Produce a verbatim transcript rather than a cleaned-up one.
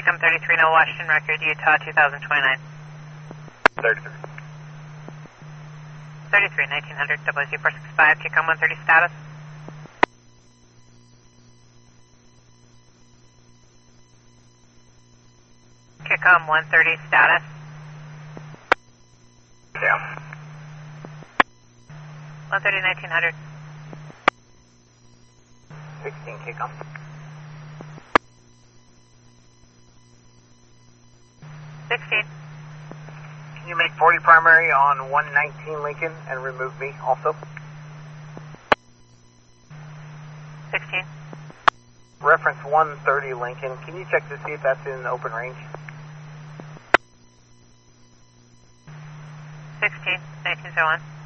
Kickomm thirty-three, no Washington record, Utah two thousand twenty-nine. thirty-three. thirty-three, nineteen hundred, W Z four sixty-five, Kickomm one thirty status. Kickomm one thirty status. Yeah. one thirty, nineteen hundred. sixteen Kickomm. sixteen. Can you make forty primary on one nineteen Lincoln and remove me also? sixteen. Reference one thirty Lincoln. Can you check to see if that's in open range? sixteen, nineteen oh one.